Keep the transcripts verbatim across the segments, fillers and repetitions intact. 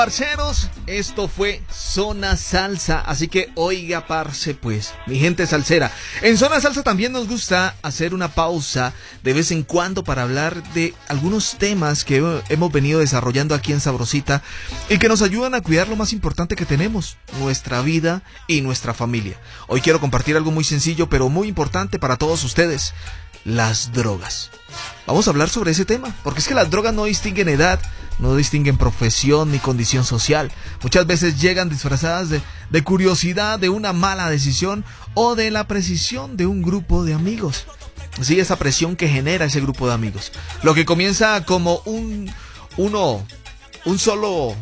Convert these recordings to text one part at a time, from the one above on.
Parceros, esto fue Zona Salsa, así que oiga, parce, pues, mi gente salsera. En Zona Salsa también nos gusta hacer una pausa de vez en cuando para hablar de algunos temas que hemos venido desarrollando aquí en Sabrosita y que nos ayudan a cuidar lo más importante que tenemos, nuestra vida y nuestra familia. Hoy quiero compartir algo muy sencillo pero muy importante para todos ustedes: las drogas. Vamos a hablar sobre ese tema, porque es que las drogas no distinguen edad, no distinguen profesión ni condición social. Muchas veces llegan disfrazadas de, de curiosidad, de una mala decisión o de la precisión de un grupo de amigos. Sí, esa presión que genera ese grupo de amigos. Lo que comienza como un, uno, un solo,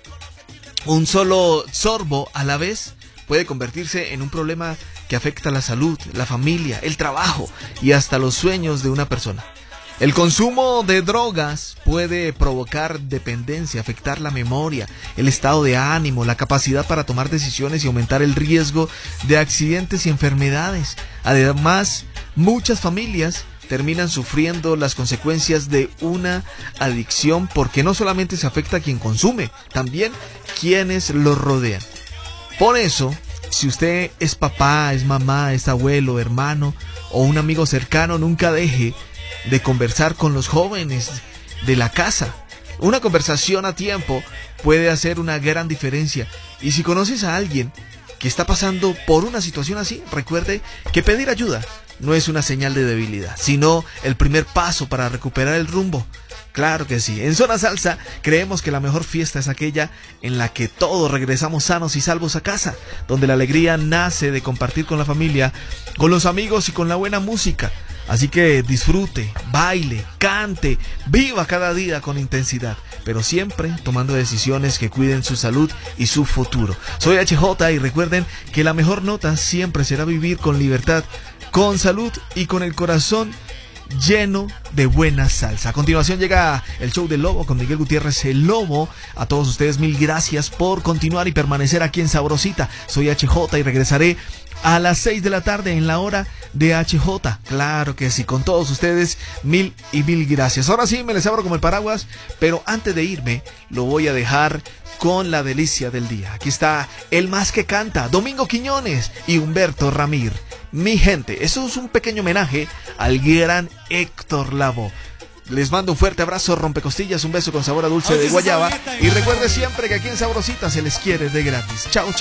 un solo sorbo a la vez puede convertirse en un problema que afecta la salud, la familia, el trabajo y hasta los sueños de una persona. El consumo de drogas puede provocar dependencia, afectar la memoria, el estado de ánimo, la capacidad para tomar decisiones y aumentar el riesgo de accidentes y enfermedades. Además, muchas familias terminan sufriendo las consecuencias de una adicción porque no solamente se afecta a quien consume, también quienes lo rodean. Por eso, si usted es papá, es mamá, es abuelo, hermano o un amigo cercano, nunca deje de conversar con los jóvenes de la casa. Una conversación a tiempo puede hacer una gran diferencia. Y si conoces a alguien que está pasando por una situación así, recuerde que pedir ayuda no es una señal de debilidad, sino el primer paso para recuperar el rumbo. Claro que sí. En Zona Salsa creemos que la mejor fiesta es aquella en la que todos regresamos sanos y salvos a casa, donde la alegría nace de compartir con la familia, con los amigos y con la buena música. Así que disfrute, baile, cante, viva cada día con intensidad, pero siempre tomando decisiones que cuiden su salud y su futuro. Soy H J y recuerden que la mejor nota siempre será vivir con libertad, con salud y con el corazón lleno de buena salsa. A continuación llega el show del Lobo con Miguel Gutiérrez, el Lobo. A todos ustedes mil gracias por continuar y permanecer aquí en Sabrosita. Soy H J y regresaré a las seis de la tarde en la hora de H J. Claro que sí, con todos ustedes mil y mil gracias. Ahora sí me les abro como el paraguas, pero antes de irme lo voy a dejar con la delicia del día. Aquí está el más que canta, Domingo Quiñones y Humberto Ramir. Mi gente, eso es un pequeño homenaje al gran Héctor Lavoe. Les mando un fuerte abrazo, rompecostillas, un beso con sabor a dulce de guayaba. Y recuerde siempre que aquí en Sabrosita se les quiere de gratis. Chao, chao.